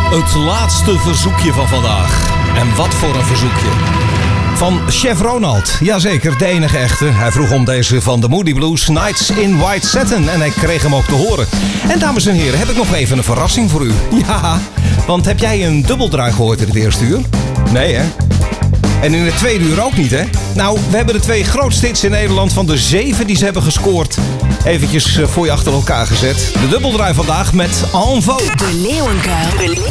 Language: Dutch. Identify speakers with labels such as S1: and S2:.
S1: Het laatste verzoekje van vandaag. En wat voor een verzoekje. Van Chef Ronald. Jazeker, de enige echte. Hij vroeg om deze van de Moody Blues, Nights in White Satin. En ik kreeg hem ook te horen. En dames en heren, heb ik nog even een verrassing voor u. Ja, want heb jij een dubbeldraai gehoord in het eerste uur? Nee, hè? En in het tweede uur ook niet, hè? Nou, we hebben de 2 grootste hits in Nederland van de 7 die ze hebben gescoord eventjes voor je achter elkaar gezet. De dubbeldraai vandaag met En Vogue.
S2: De Leeuwenkuil.